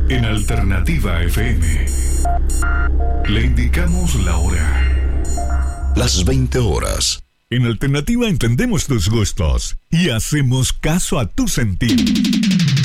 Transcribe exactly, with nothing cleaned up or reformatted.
En Alternativa F M le indicamos la hora. Las veinte horas. En Alternativa entendemos tus gustos y hacemos caso a tu sentir.